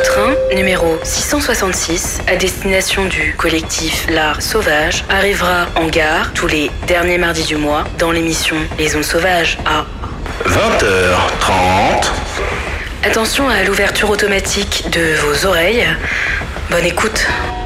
train, numéro 666, à destination du collectif L'Art Sauvage, arrivera en gare tous les derniers mardis du mois dans l'émission Les Ondes Sauvages à 20h30. Attention à l'ouverture automatique de vos oreilles. Bonne écoute.